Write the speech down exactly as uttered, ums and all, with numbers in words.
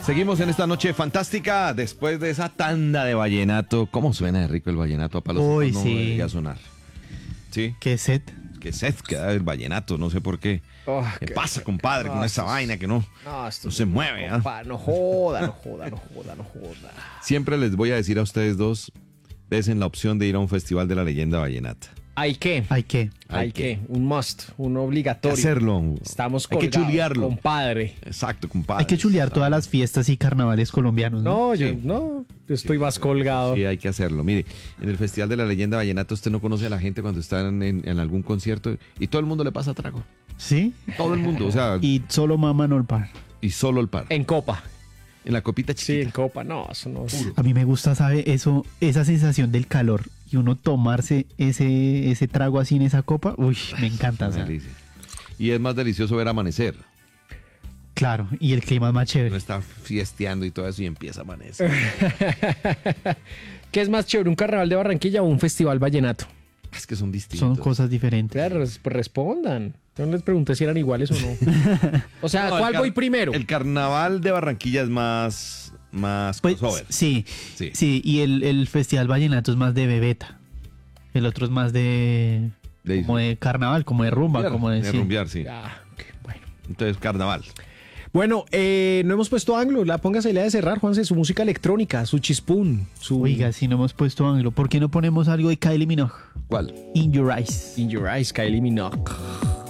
Seguimos en esta noche fantástica después de esa tanda de vallenato. ¿Cómo suena de rico el vallenato? A palos Uy, no sí. debería sonar. ¿Sí? ¿Qué set? Qué sed que da el vallenato, no sé por qué. Oh, ¿Qué qué- pasa, compadre, con no, esa esto es- vaina que no, No, esto no se mueve? ¿ah? compa, no joda, no joda, no joda, no joda. Siempre les voy a decir a ustedes dos, desen la opción de ir a un festival de la leyenda vallenata. ¿Hay qué? ¿Hay qué? Hay que, un must, un Hay obligatorio. que hacerlo. Estamos Hay que colgados, chulearlo. compadre. Exacto, compadre. Hay que chulear todas las fiestas y carnavales colombianos, ¿no? No, yo Sí. no, yo estoy más colgado. Sí, hay que hacerlo. Mire, en el Festival de la Leyenda Vallenata usted no conoce a la gente cuando están en, en algún concierto y todo el mundo le pasa trago. ¿Sí? Todo el mundo, o sea, y, Y solo maman no el par. solo el par. En copa. En la copita Sí, en chiquita. copa. No, eso no. A mí me gusta, ¿sabe? Eso, esa sensación del calor y uno tomarse ese, ese trago así en esa copa. Uy, me encanta. Una ¿sabe? delicia. Y es más delicioso ver amanecer. Claro, y el clima es más Uno chévere. está fiesteando y todo eso y empieza a amanecer. ¿Qué es más chévere, un carnaval de Barranquilla o un festival vallenato? Es que son distintos. Son cosas diferentes. Claro, res- pues respondan. Yo no les pregunté si eran iguales o no. O sea, No, el ¿cuál car- voy primero? El carnaval de Barranquilla es más, más Pues, crossover. sí, Sí. sí, y el, el Festival Vallenato es más de bebeta. El otro es más de... De- como de carnaval, como de rumba, Rumbear, como de... de sí. rumbear, sí. Ah, ok, bueno. Entonces, carnaval. Bueno, eh, no hemos puesto Anglo. La póngase la de cerrar, Juanse, su música electrónica, su chispún, su Oiga, si no hemos puesto ángulo, ¿por qué no ponemos algo de Kylie Minogue? ¿Cuál? In Your Eyes. In Your Eyes, Kylie Minogue.